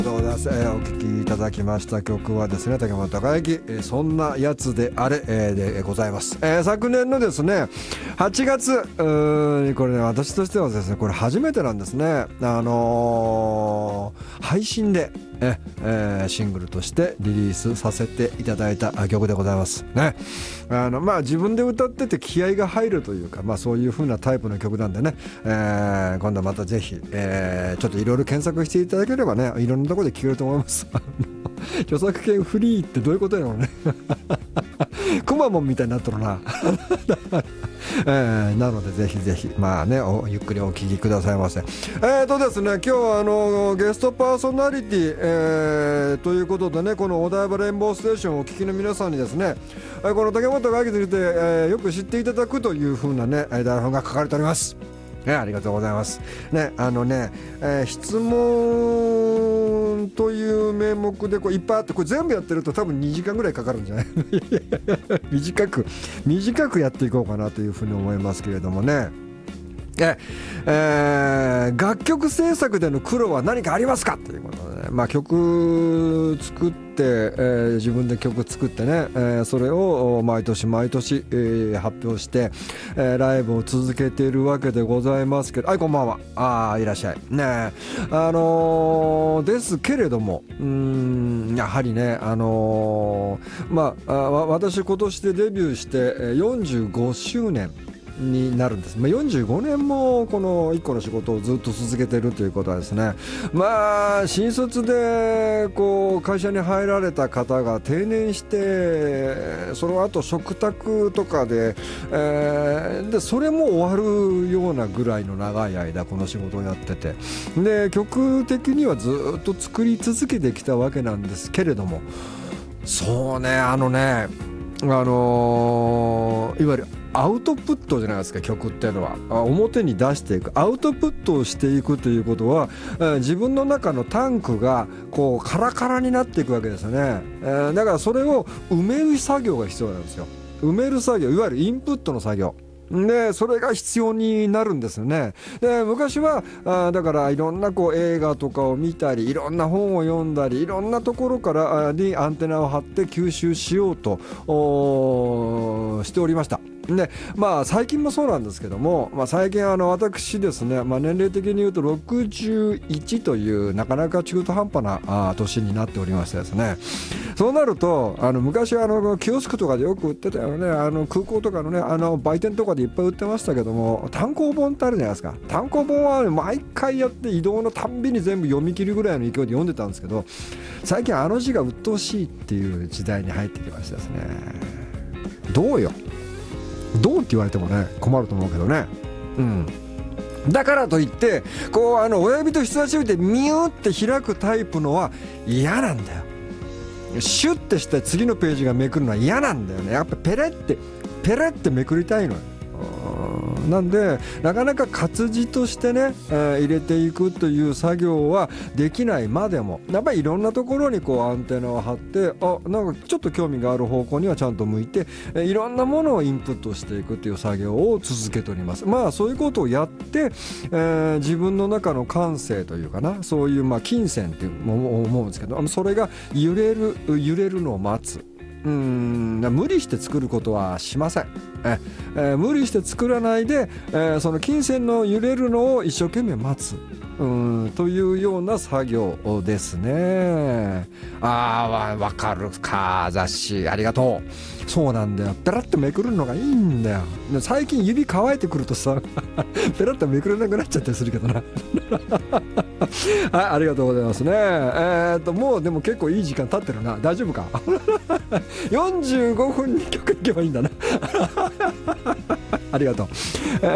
どうぞ、お聴きいただきました曲はですね、竹本孝之、そんなやつであれ、でございます。昨年のですね8月これね、私としてはですねこれ初めてなんですね。配信でシングルとしてリリースさせていただいた曲でございますね。自分で歌ってて気合が入るというか、そういう風なタイプの曲なんでね、今度またぜひ、ちょっといろいろ検索していただければね、いろんなところで聴けると思います。著作権フリーってどういうことやろうね。くまモンみたいになっとるな。なのでぜひぜひゆっくりお聞きくださいませ。ですね、今日はゲストパーソナリティ、ということでね、このお台場レインボーステーションをお聞きの皆さんにですね、この竹本孝之について、よく知っていただくというふうなね台本が書かれております。ありがとうございますね。質問という名目でいっぱいあって、これ全部やってると多分2時間ぐらいかかるんじゃない？短くやっていこうかなというふうに思いますけれどもね。楽曲制作での苦労は何かありますかということで、曲作って、自分で曲作ってね、それを毎年発表して、ライブを続けているわけでございますけど、こんばんは。いらっしゃいね。ですけれども、やはりね、私今年でデビューして45周年になるんです。45年もこの一個の仕事をずっと続けているということはですね、新卒で会社に入られた方が定年して、その後嘱託とかで、それも終わるようなぐらいの長い間この仕事をやってて、で曲的にはずっと作り続けてきたわけなんですけれども、そうね、いわゆるアウトプットじゃないですか、曲っていうのは。表に出していく、アウトプットをしていくということは、自分の中のタンクがカラカラになっていくわけですよね。だからそれを埋める作業が必要なんですよ。埋める作業、いわゆるインプットの作業で、それが必要になるんですよね。で、昔はだからいろんな映画とかを見たり、いろんな本を読んだり、いろんなところからにアンテナを張って吸収しようとしておりました。で、最近もそうなんですけども、最近私ですね、年齢的に言うと61というなかなか中途半端な年になっておりましてですね、そうなると昔はキオスクとかでよく売ってたよね、空港とかのね売店とかでいっぱい売ってましたけども、単行本ってあるじゃないですか。単行本は毎回やって移動のたんびに全部読み切るぐらいの勢いで読んでたんですけど、最近字が鬱陶しいっていう時代に入ってきましてですね、どうって言われてもね困ると思うけどね。だからといって親指と人差し指でミューって開くタイプのは嫌なんだよ。シュッてして次のページがめくるのは嫌なんだよね。やっぱペレってめくりたいのよ。なんでなかなか活字としてね、入れていくという作業はできないまでも、やっぱりいろんなところにアンテナを張って、なんかちょっと興味がある方向にはちゃんと向いて、いろんなものをインプットしていくという作業を続けております。そういうことをやって、自分の中の感性というかな、そういう金銭って思うんですけど、それが揺れるのを待つ。無理して作ることはしません。無理して作らないで、その金銭の揺れるのを一生懸命待つというような作業ですね。わかるか、雑誌ありがとう。そうなんだよ、ペラッとめくるのがいいんだよ。最近指乾いてくるとさペラッとめくれなくなっちゃったりするけどなはい、ありがとうございますね。もうでも結構いい時間経ってるな。大丈夫か45分に曲いけばいいんだなありがとう。